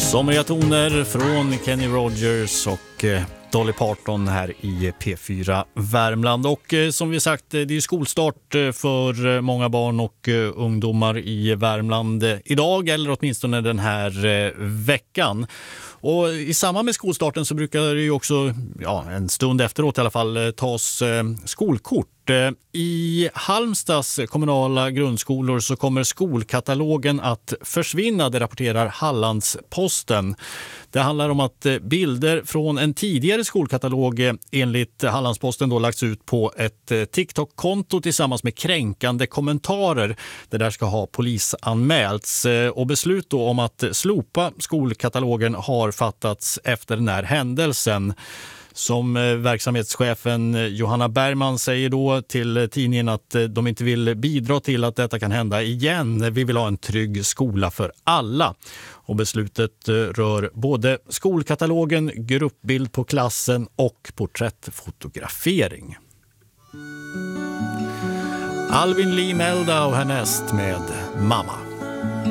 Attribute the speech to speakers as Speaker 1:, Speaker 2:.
Speaker 1: Somriga toner från Kenny Rogers och Dolly Parton här i P4 Värmland. Och som vi sagt, det är skolstart för många barn och ungdomar i Värmland idag, eller åtminstone den här veckan. Och i samband med skolstarten så brukar det ju också, en stund efteråt i alla fall, tas skolkort. I Halmstads kommunala grundskolor så kommer skolkatalogen att försvinna, det rapporterar Hallandsposten. Det handlar om att bilder från en tidigare skolkatalog enligt Hallandsposten då lagts ut på ett TikTok-konto tillsammans med kränkande kommentarer. Det där ska ha polisanmälts, och beslut då om att slopa skolkatalogen har fattats efter den här händelsen. Som verksamhetschefen Johanna Bergman säger då till tidningen att de inte vill bidra till att detta kan hända igen. Vi vill ha en trygg skola för alla. Och beslutet rör både skolkatalogen, gruppbild på klassen och porträttfotografering. Alvin Lee Meldau härnäst med Mamma.